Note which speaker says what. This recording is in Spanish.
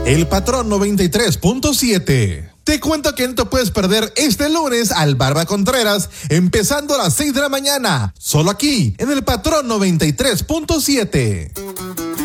Speaker 1: El Patrón 93.7. Te cuento que no te puedes perder este lunes al Barba Contreras, empezando a las 6 de la mañana, solo aquí, en el Patrón 93.7.